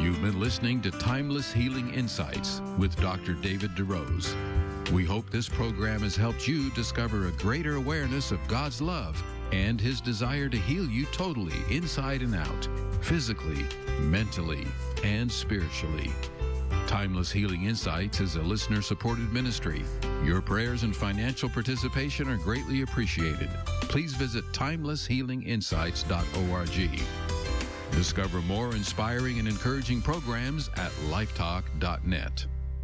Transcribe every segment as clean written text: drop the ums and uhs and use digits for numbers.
You've been listening to Timeless Healing Insights with Dr. David DeRose. We hope this program has helped you discover a greater awareness of God's love and His desire to heal you totally inside and out, physically, mentally, and spiritually. Timeless Healing Insights is a listener-supported ministry. Your prayers and financial participation are greatly appreciated. Please visit timelesshealinginsights.org. Discover more inspiring and encouraging programs at lifetalk.net.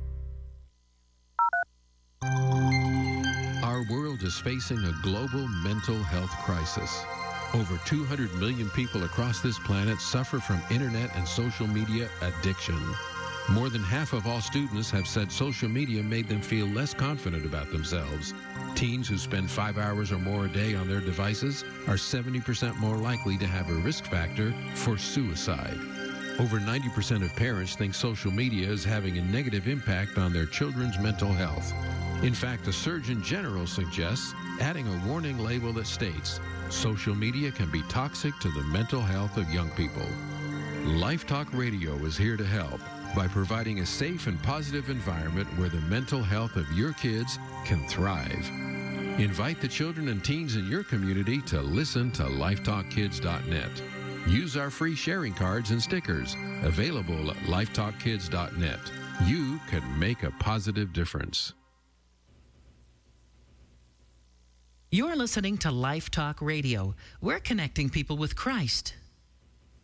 Our world is facing a global mental health crisis. Over 200 million people across this planet suffer from internet and social media addiction. More than half of all students have said social media made them feel less confident about themselves. Teens who spend 5 hours or more a day on their devices are 70% more likely to have a risk factor for suicide. Over 90% of parents think social media is having a negative impact on their children's mental health. In fact, the Surgeon General suggests adding a warning label that states, social media can be toxic to the mental health of young people. Life Talk Radio is here to help by providing a safe and positive environment where the mental health of your kids can thrive. Invite the children and teens in your community to listen to lifetalkkids.net. Use our free sharing cards and stickers available at lifetalkkids.net. You can make a positive difference. You're listening to Life Talk Radio. We're connecting people with Christ.